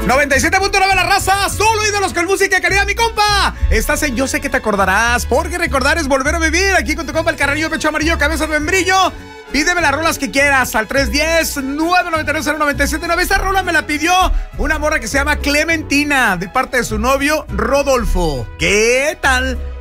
97.9 la raza, solo ídolos con música de calidad, mi compa. Estás en Yo Sé Que Te Acordarás, porque recordar es volver a vivir. Aquí con tu compa el carrillo, pecho amarillo, cabeza de membrillo. Pídeme las rolas que quieras al 310-999-0979. Esta rola me la pidió una morra que se llama Clementina, de parte de su novio Rodolfo. ¿Qué tal?